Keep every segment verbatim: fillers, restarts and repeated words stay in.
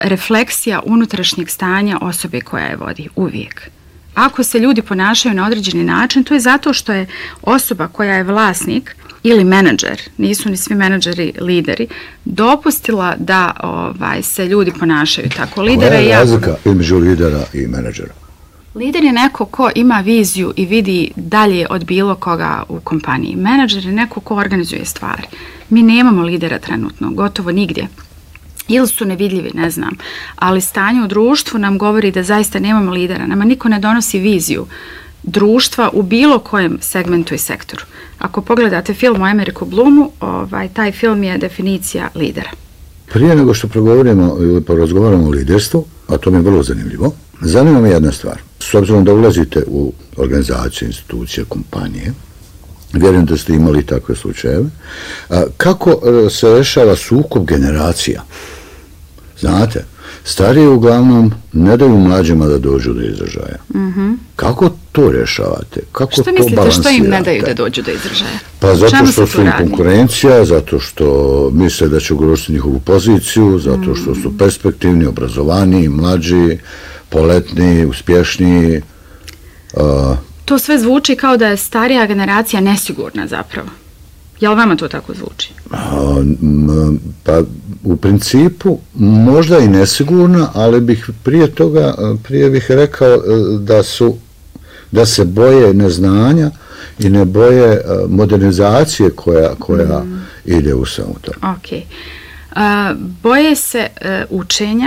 refleksija unutrašnjeg stanja osobe koja je vodi, uvijek. Ako se ljudi ponašaju na određeni način, to je zato što je osoba koja je vlasnik ili menadžer, nisu ni svi menadžeri lideri, dopustila da ovaj, se ljudi ponašaju tako. Lidera Koja je razlika jako... između lidera i menadžera? Lider je neko ko ima viziju i vidi dalje od bilo koga u kompaniji. Menadžer je neko ko organizuje stvari. Mi nemamo lidera trenutno, gotovo nigdje. Ili su nevidljivi, ne znam. Ali stanje u društvu nam govori da zaista nemamo lidera. Nama niko ne donosi viziju društva u bilo kojem segmentu i sektoru. Ako pogledate film o Emeriku Bloomu, ovaj, taj film je definicija lidera. Prije nego što progovorimo ili porazgovaramo o liderstvu, a to mi je vrlo zanimljivo, zanima me jedna stvar. S obzirom da ulazite u organizacije, institucije, kompanije, vjerujem da ste imali takve slučajeve, kako se rešava sukob generacija? Znate, stariji uglavnom ne daju mlađima da dođu do izražaja. Mm-hmm. Kako to rješavate? Kako što to mislite balansirate? Što im ne daju da dođu do izražaja? Pa zato što su im konkurencija, zato što misle da će ugroziti njihovu poziciju, zato što su perspektivni, obrazovaniji, mlađi, poletni, uspješniji. Uh, to sve zvuči kao da je starija generacija nesigurna zapravo. Jel vama to tako zvuči? Pa u principu možda i nesigurna, ali bih prije toga, prije bih rekao da su, da se boje neznanja i ne boje modernizacije koja, koja mm. ide u svemu to. Ok. Uh, boje se uh, učenja,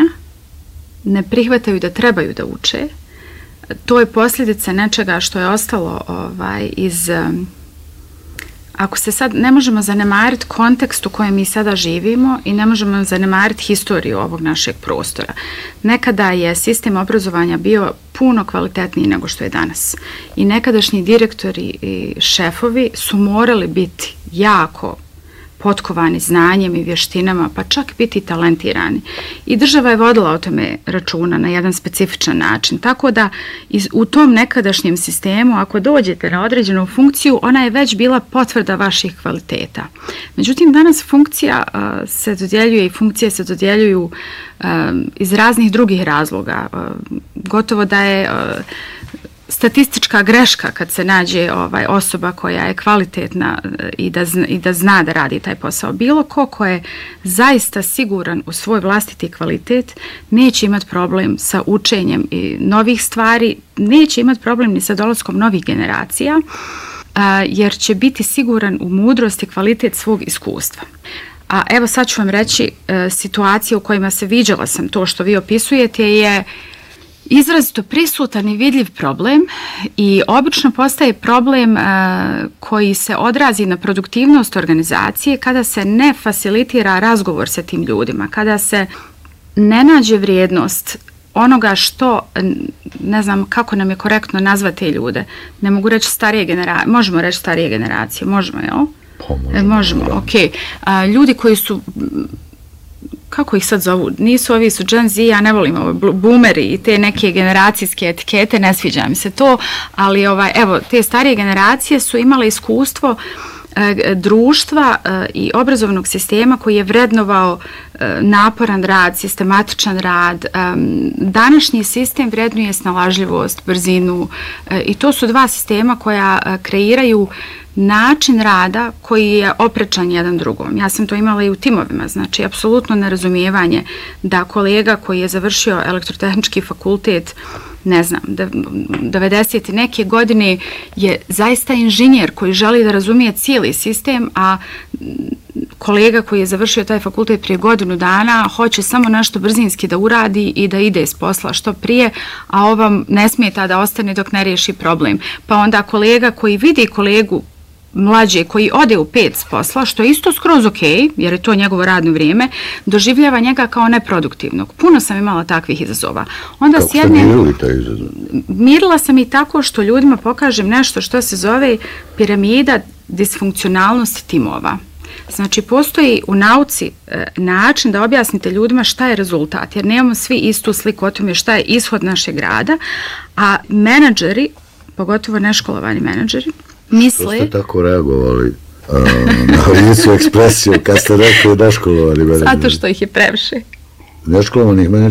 ne prihvataju da trebaju da uče. To je posljedica nečega što je ostalo ovaj, iz... Um, Ako se sad ne možemo zanemariti kontekst u kojem mi sada živimo i ne možemo zanemariti historiju ovog našeg prostora. Nekada je sistem obrazovanja bio puno kvalitetniji nego što je danas. I nekadašnji direktori i šefovi su morali biti jako potkovani znanjem i vještinama, pa čak biti talentirani. I država je vodila o tome računa na jedan specifičan način. Tako da iz, u tom nekadašnjem sistemu, ako dođete na određenu funkciju, ona je već bila potvrda vaših kvaliteta. Međutim, danas funkcija uh, se dodjeljuje i funkcije se dodjeljuju uh, iz raznih drugih razloga. Uh, gotovo da je... Uh, statistička greška kad se nađe ovaj osoba koja je kvalitetna i da, zna, i da zna da radi taj posao. Bilo ko ko je zaista siguran u svoj vlastiti kvalitet neće imati problem sa učenjem i novih stvari, neće imati problem ni sa dolaskom novih generacija, a, jer će biti siguran u mudrost i kvalitet svog iskustva. A evo sad ću vam reći e, situacije u kojima se viđala sam to što vi opisujete je izrazito prisutan i vidljiv problem i obično postaje problem uh, koji se odrazi na produktivnost organizacije kada se ne facilitira razgovor sa tim ljudima, kada se ne nađe vrijednost onoga što, ne znam kako nam je korektno nazvati te ljude, ne mogu reći starije generacije, možemo reći starije generacije, možemo, jel? Pa možemo, e, možemo, ok. Uh, ljudi koji su... kako ih sad zovu, nisu ovi su Gen Z, ja ne volim ovo, boomeri i te neke generacijske etikete, ne sviđa mi se to, ali ovaj, evo, te starije generacije su imale iskustvo e, društva e, i obrazovnog sistema koji je vrednovao e, naporan rad, sistematičan rad. E, današnji sistem vrednuje snalažljivost, brzinu e, i to su dva sistema koja e, kreiraju način rada koji je oprečan jedan drugom. Ja sam to imala i u timovima, znači apsolutno nerazumijevanje da kolega koji je završio elektrotehnički fakultet, ne znam, devedesete neke godine je zaista inženjer koji želi da razumije cijeli sistem, a kolega koji je završio taj fakultet prije godinu dana hoće samo nešto brzinski da uradi i da ide iz posla što prije, a ovam ne smeta da ostane dok ne riješi problem. Pa onda kolega koji vidi kolegu mlađe koji ode u pet s posla, što je isto skroz ok, jer je to njegovo radno vrijeme, doživljava njega kao neproduktivnog. Puno sam imala takvih izazova. Onda Kako sjedne, ste mirili taj izazov? Mirila sam i tako što ljudima pokažem nešto što se zove piramida disfunkcionalnosti timova. Znači, postoji u nauci e, način da objasnite ljudima šta je rezultat, jer nemamo svi istu sliku o tome šta je ishod našeg rada, a menadžeri, pogotovo neškolovani menadžeri, misle... Što ste tako reagovali uh, na licu ekspresiju kad ste rekli neškolovani menadžeri? Zato što ih je previše. Neškolovanih menadžera